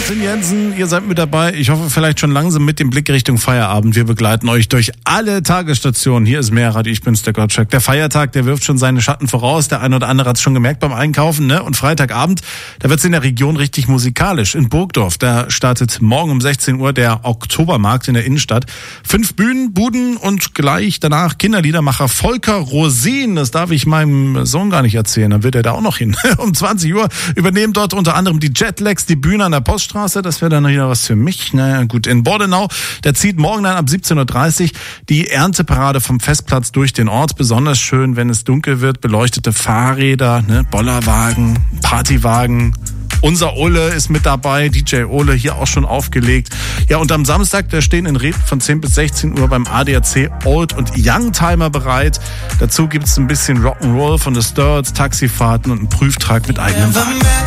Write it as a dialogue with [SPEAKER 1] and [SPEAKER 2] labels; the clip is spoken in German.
[SPEAKER 1] Finn Jensen, ihr seid mit dabei. Ich hoffe vielleicht schon langsam mit dem Blick Richtung Feierabend. Wir begleiten euch durch alle Tagesstationen. Hier ist Mehrrad, ich bin's, der Gottschalk. Der Feiertag, der wirft schon seine Schatten voraus. Der eine oder andere hat's schon gemerkt beim Einkaufen, ne? Und Freitagabend, da wird's in der Region richtig musikalisch. In Burgdorf, da startet morgen um 16 Uhr der Oktobermarkt in der Innenstadt. 5 Bühnen, Buden und gleich danach Kinderliedermacher Volker Rosin. Das darf ich meinem Sohn gar nicht erzählen. Dann wird er da auch noch hin. Um 20 Uhr übernehmen dort unter anderem die Jetlags, die Bühne an der Poststraße. Das wäre dann wieder was für mich. Naja, gut. In Bordenau, da zieht morgen dann ab 17.30 Uhr die Ernteparade vom Festplatz durch den Ort. Besonders schön, wenn es dunkel wird. Beleuchtete Fahrräder, ne, Bollerwagen, Partywagen. Unser Ole ist mit dabei, DJ Ole hier auch schon aufgelegt. Ja, und am Samstag, da stehen in Reden von 10 bis 16 Uhr beim ADAC Old- und Youngtimer bereit. Dazu gibt's ein bisschen Rock'n'Roll von The Sturts, Taxifahrten und einen Prüftrag mit eigenem Wagen.